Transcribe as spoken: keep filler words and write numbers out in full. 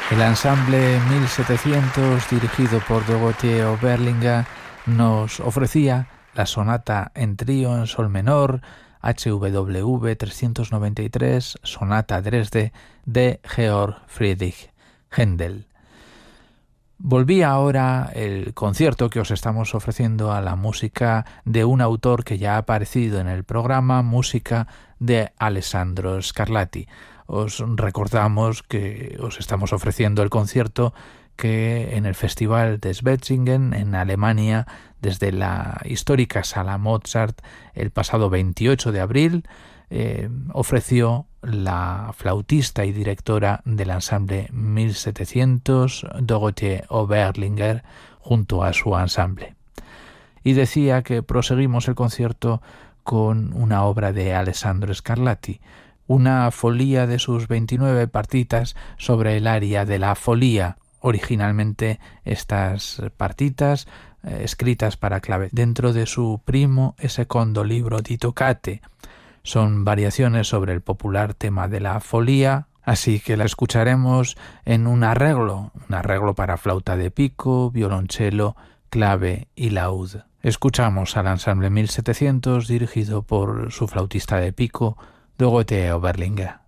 El ensamble mil setecientos, dirigido por Dorothee Oberlinger, nos ofrecía la sonata en trío en sol menor, H W V trescientos noventa y tres, sonata Dresde, de Georg Friedrich Händel. Volví ahora el concierto que os estamos ofreciendo a la música de un autor que ya ha aparecido en el programa, música de Alessandro Scarlatti. Os recordamos que os estamos ofreciendo el concierto que en el Festival de Schwetzingen, en Alemania, desde la histórica Sala Mozart, el pasado veintiocho de abril, eh, ofreció la flautista y directora del ensamble mil setecientos, Dorothee Oberlinger, junto a su ensamble. Y decía que proseguimos el concierto con una obra de Alessandro Scarlatti, una folía de sus veintinueve partitas sobre el aria de la folía. Originalmente estas partitas, eh, escritas para clave dentro de su primo e secondo libro di toccate, son variaciones sobre el popular tema de la folía, así que la escucharemos en un arreglo, un arreglo para flauta de pico, violonchelo, clave y laúd. Escuchamos al ensamble mil setecientos dirigido por su flautista de pico, Dorothee Oberlinger.